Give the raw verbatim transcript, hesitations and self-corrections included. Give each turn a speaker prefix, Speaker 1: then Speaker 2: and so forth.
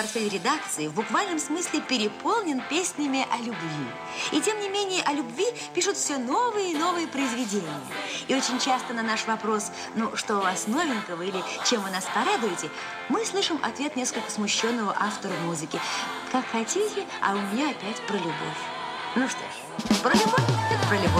Speaker 1: портфель редакции в буквальном смысле переполнен песнями о любви. И тем не менее о любви пишут все новые и новые произведения. И очень часто на наш вопрос, ну, что у вас новенького или чем вы нас порадуете, мы слышим ответ несколько смущенного автора музыки. Как хотите, а у меня опять про любовь. Ну что ж, про любовь, так про любовь.